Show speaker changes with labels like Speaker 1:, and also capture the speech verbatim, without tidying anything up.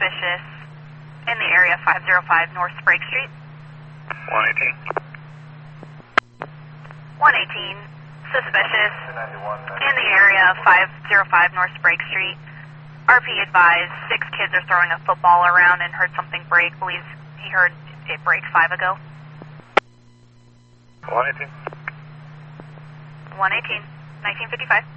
Speaker 1: suspicious in the area five oh five North Sprague Street.
Speaker 2: one eighteen.
Speaker 1: one eighteen, suspicious in the area five oh five North Sprague Street. R P advised six kids are throwing a football around and heard something break. Believes he heard it break five ago.
Speaker 2: one eighteen.
Speaker 1: one eighteen, nineteen fifty-five.